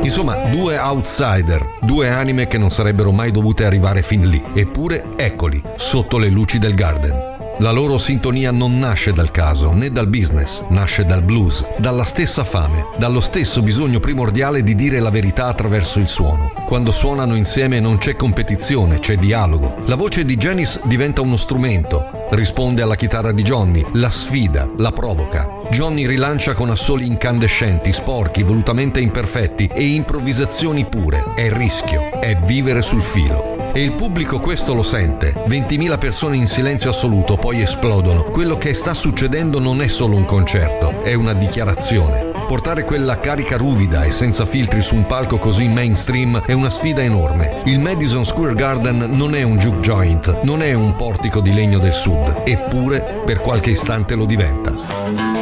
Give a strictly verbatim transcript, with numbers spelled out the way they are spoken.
Insomma, due outsider, due anime che non sarebbero mai dovute arrivare fin lì. Eppure, eccoli, sotto le luci del Garden. La loro sintonia non nasce dal caso né dal business, nasce dal blues, dalla stessa fame, dallo stesso bisogno primordiale di dire la verità attraverso il suono. Quando suonano insieme non c'è competizione, c'è dialogo. La voce di Janis diventa uno strumento, risponde alla chitarra di Johnny, la sfida, la provoca. Johnny rilancia con assoli incandescenti, sporchi, volutamente imperfetti e improvvisazioni pure. È il rischio, è vivere sul filo. E il pubblico questo lo sente. ventimila persone in silenzio assoluto, poi esplodono. Quello che sta succedendo non è solo un concerto, è una dichiarazione. Portare quella carica ruvida e senza filtri su un palco così mainstream è una sfida enorme. Il Madison Square Garden non è un juke joint, non è un portico di legno del sud, eppure per qualche istante lo diventa.